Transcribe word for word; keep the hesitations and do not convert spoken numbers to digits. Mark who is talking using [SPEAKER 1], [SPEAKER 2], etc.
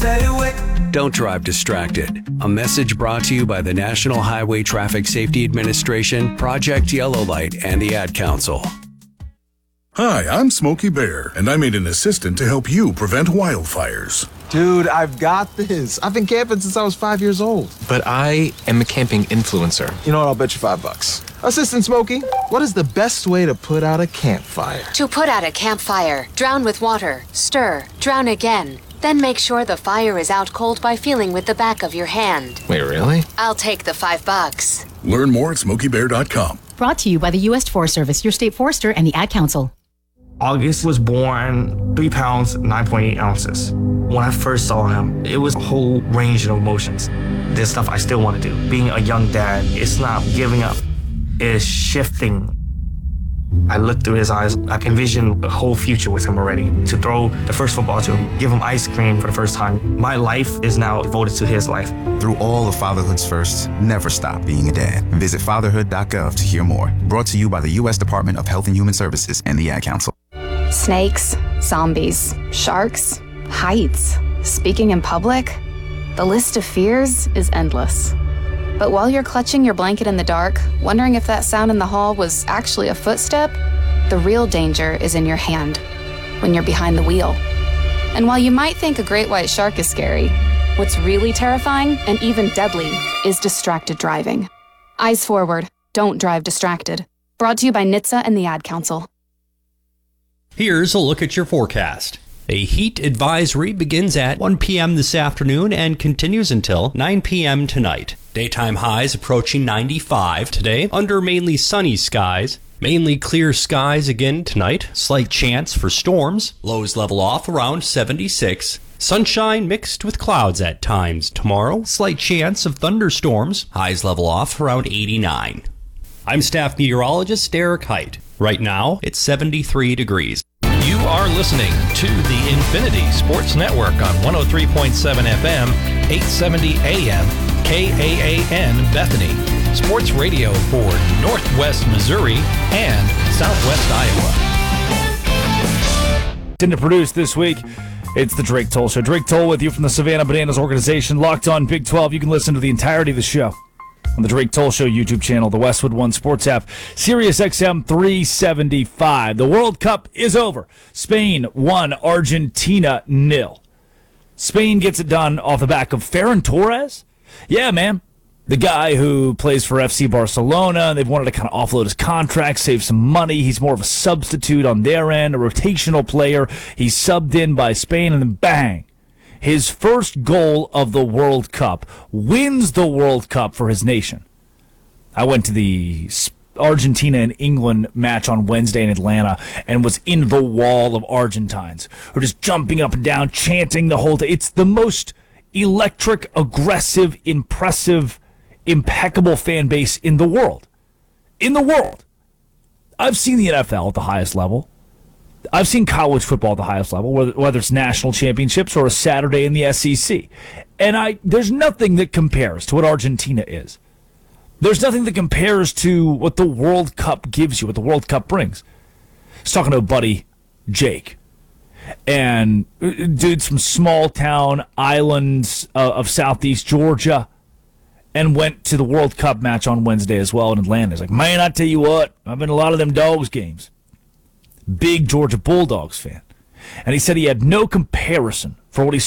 [SPEAKER 1] Stay away.
[SPEAKER 2] Don't drive distracted. A message brought to you by the National Highway Traffic Safety Administration, Project Yellow Light, and the Ad Council.
[SPEAKER 3] Hi, I'm Smokey Bear, and I made an assistant to help you prevent wildfires.
[SPEAKER 4] Dude, I've got this. I've been camping since I was five years old.
[SPEAKER 5] But I am a camping influencer.
[SPEAKER 4] You know what? I'll bet you five bucks. Assistant Smokey, what is the best way to put out a campfire?
[SPEAKER 6] To put out a campfire, drown with water, stir, drown again. Then make sure the fire is out cold by feeling with the back of your hand.
[SPEAKER 5] Wait, really?
[SPEAKER 6] I'll take the five bucks.
[SPEAKER 3] Learn more at smokey bear dot com.
[SPEAKER 7] Brought to you by the U S Forest Service, your state forester, and the Ad Council.
[SPEAKER 8] August was born three pounds, nine point eight ounces. When I first saw him, it was a whole range of emotions. There's stuff I still want to do. Being a young dad, it's not giving up, it's shifting. I looked through his eyes. I envisioned a whole future with him already. To throw the first football to him, give him ice cream for the first time. My life is now devoted to his life.
[SPEAKER 9] Through all of fatherhood's firsts, never stop being a dad. Visit fatherhood dot gov to hear more. Brought to you by the U S Department of Health and Human Services and the Ad Council.
[SPEAKER 10] Snakes, zombies, sharks, heights, speaking in public. The list of fears is endless. But while you're clutching your blanket in the dark, wondering if that sound in the hall was actually a footstep, the real danger is in your hand, when you're behind the wheel. And while you might think a great white shark is scary, what's really terrifying and even deadly is distracted driving. Eyes forward, don't drive distracted. Brought to you by N H T S A and the Ad Council.
[SPEAKER 11] Here's a look at your forecast. A heat advisory begins at one p.m. this afternoon and continues until nine p.m. tonight. Daytime highs approaching ninety-five today under mainly sunny skies. Mainly clear skies again tonight. Slight chance for storms. Lows level off around seventy-six. Sunshine mixed with clouds at times tomorrow. Slight chance of thunderstorms. Highs level off around eighty-nine. I'm staff meteorologist Derek Height. Right now, it's seventy-three degrees.
[SPEAKER 12] You are listening to the Infinity Sports Network on one oh three point seven F M, eight seventy A M, K A A N Bethany. Sports radio for Northwest Missouri and Southwest Iowa.
[SPEAKER 13] To produce this week, it's the Drake Toll Show. Drake Toll with you from the Savannah Bananas organization, locked on Big twelve. You can listen to the entirety of the show on the Drake Toll Show YouTube channel, the Westwood One Sports app, Sirius X M three seventy-five. The World Cup is over. Spain won, Argentina nil. Spain gets it done off the back of Ferran Torres. Yeah, man. The guy who plays for F C Barcelona. They've wanted to kind of offload his contract, save some money. He's more of a substitute on their end, a rotational player. He's subbed in by Spain, and then bang. His first goal of the World Cup wins the World Cup for his nation. I went to the Argentina and England match on Wednesday in Atlanta and was in the wall of Argentines who are just jumping up and down, chanting the whole day. It's the most electric, aggressive, impressive, impeccable fan base in the world. In the world. I've seen the N F L at the highest level. I've seen college football at the highest level, whether, whether it's national championships or a Saturday in the S E C. And I there's nothing that compares to what Argentina is. There's nothing that compares to what the World Cup gives you, what the World Cup brings. I was talking to a buddy, Jake, and dude's from small town islands uh, of southeast Georgia, and went to the World Cup match on Wednesday as well in Atlanta. He's like, man, I tell you what, I've been to a lot of them Dogs games. Big Georgia Bulldogs fan. And he said he had no comparison for what he